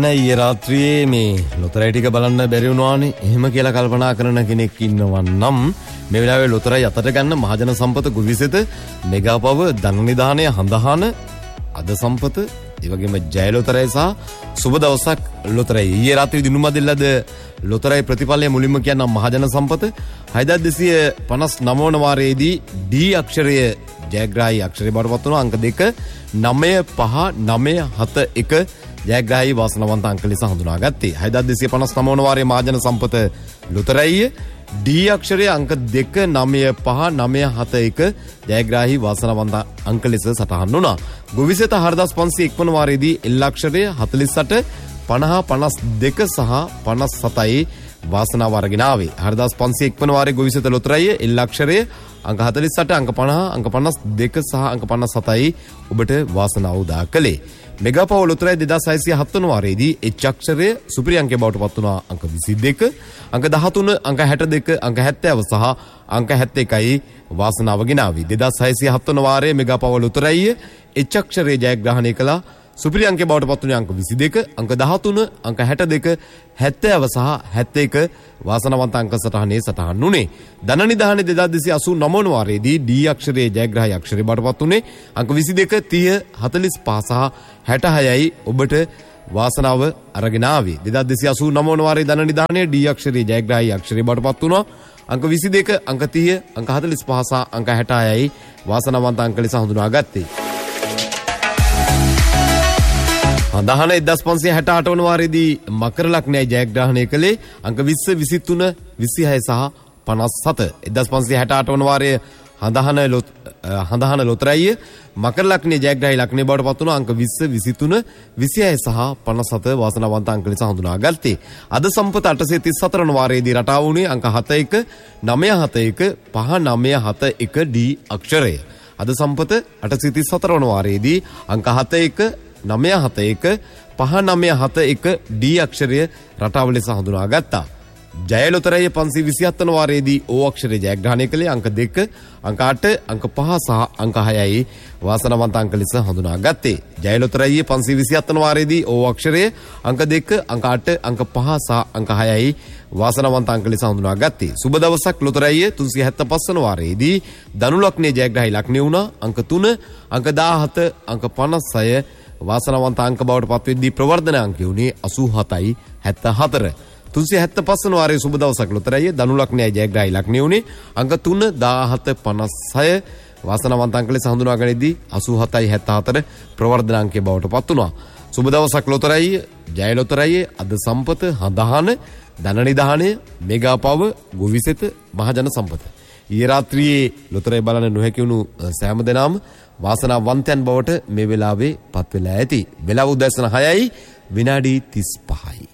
ඊයේ රාත්‍රියේ මේ ලොතරැයි ටික බලන්න බැරි වුණානේ. එහෙම කියලා කල්පනා කරන කෙනෙක් ඉන්නවා නම් මේ වෙලාවේ ලොතරැයි අතට ගන්න මහජන සම්පත ගුවිසෙත මෙගාපව ධනනිධානය හඳහන අද සම්පත ඒ වගේම ජය ලොතරැයි සහ සුබ දවසක් ලොතරැයි. ඊයේ රාත්‍රියේ දිනුමදිල්ලද ලොතරැයි ප්‍රතිඵලය මුලින්ම කියන්න මහජන සම්පත 6259 වන වාරයේදී D අක්ෂරය ජයග්‍රාහී අක්ෂරය බවට පත් වුණා. අංක 2 9571 ජයග්‍රාහී වාසනාවන්ත අංක ලෙස හඳුනාගත්තේ. 6259 වන වාරයේ මහජන සම්පත ලොතරැයි D අක්ෂරයේ අංක 29591 ජයග්‍රාහී වාසනාවන්ත අංක ලෙස සටහන් වුණා. ගොවිසෙත 4501 වන වාරයේදී L අක්ෂරය 48 50 52 සහ 57යි වාසනාව අරගෙන ආවේ. 4501 වන වාරයේ ගොවිසෙත ලොතරැයි L අක්ෂරය අංක 48 අංක 50 අංක 52 සහ අංක 57යි ඔබට වාසනාව උදා කළේ. මෙගාපව ලොතරැයි 2607 වන වාරයේදී H අක්ෂරය සුපිරි අංකය බවට පත් වුණා. අංක 22 අංක 13 අංක 62 අංක 70 සහ අංක 71යි වාසනාව ගෙනාවි. 2607 වන වාරයේ මෙගාපව ලොතරැයි H අක්ෂරය ජයග්‍රහණය කළා. සුපිරි අංකය බවට පත් වුණේ අංක 22 අංක 13 අංක 62 70 සහ 71 වාසනාවන්ත අංක සටහනේ සටහන් වුණේ. ධනනිධානයේ 2289 වන වාරයේදී D අක්ෂරයේ ජයග්‍රාහී අක්ෂරය බවට පත් වුණේ. අංක 22 30 45 සහ 66යි ඔබට වාසනාව අරගෙන ආවේ. 2289 වන වාරයේ ධනනිධානයේ D අක්ෂරයේ ජයග්‍රාහී අක්ෂරය බවට පත් වුණා. අංක 22 අංක 30 අංක 45 සහ අංක 66යි වාසනාවන්ත අංක ලෙස හඳුනාගත්තේ. හඳහන 1568 වන වාරයේදී මකර ලග්නයයි ජයග්‍රහණය කළේ. අංක 20 23 26 සහ 57. 1568 වන වාරයේ හඳහන ලොතරැයි මකර ලග්නයේ ජයග්‍රාහී ලග්නය බවට පත් වුණා. අංක 20 23 26 සහ 57 වාසනාවන්ත අංක ලෙස හඳුනාගත්තේ. අද සම්පත 834 වන වාරයේදී රටාව වුණේ අංක 71 971 5971 D අක්ෂරය. අද සම්පත 834 වන වාරයේදී අංක 71 971 5971 D අක්ෂරය රටාව ලෙස හඳුනාගත්තා. ජය ලොතරැයි 527 වන වාරයේදී O අක්ෂරය ජයග්‍රහණය කළේ. අංක 2 අංක 8 අංක 5 සහ අංක 6යි වාසනාවන්ත අංක ලෙස හඳුනාගත්තේ. ජය ලොතරැයි 527 වන වාරයේදී O අක්ෂරය අංක 2 අංක 8 අංක 5 සහ අංක 6යි වාසනාවන්ත අංක ලෙස හඳුනාගත්තේ. සුබ දවසක් ලොතරැයි 375 වන වාරයේදී ධනු ලග්නයේ ජයග්‍රාහී ලග්නය වුණා. අංක 3 අංක 17 අංක 56 වාසනාවන්ත අංක බවට පත් වෙද්දී ප්‍රවර්ධන අංකය උනේ 87යි 74. 375 වන වාරයේ සුබ දවසක් ලොතරැයි ධනු ලග්නයයි ජයග්‍රාහී ලග්නය උනේ. අංක 3 17 56 වාසනාවන්ත අංක ලෙස හඳුනාගනිද්දී 87යි 74 ප්‍රවර්ධන අංකය බවට පත් වුණා. සුබ දවසක් ලොතරැයි ජය ලොතරැයි අද සම්පත හඳහන ධනනිධානය මෙගාපව ගොවිසෙත මහජන සම්පත. ඊයේ රාත්‍රියේ ලොතරැයි බලන්න නොහැකි වුණු සෑම දෙනාම වාසනාවන්තයන් බවට මේ වෙලාවේ පත් වෙලා ඇති. වෙලාව උදෑසන 6යි විනාඩි 35යි.